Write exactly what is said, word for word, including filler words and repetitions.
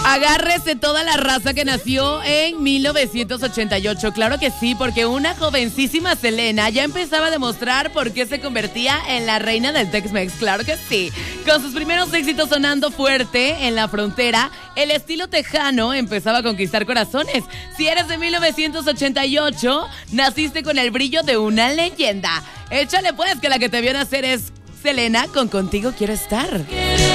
Agárrese toda la raza que nació en mil novecientos ochenta y ocho. Claro que sí, porque una jovencísima Selena ya empezaba a demostrar por qué se convertía en la reina del Tex-Mex. Claro que sí. Con sus primeros éxitos sonando fuerte en la frontera, el estilo tejano empezaba a conquistar corazones. Si eres de mil novecientos ochenta y ocho, naciste con el brillo de una leyenda. Échale pues, que la que te vio nacer es Selena con Contigo Quiero Estar.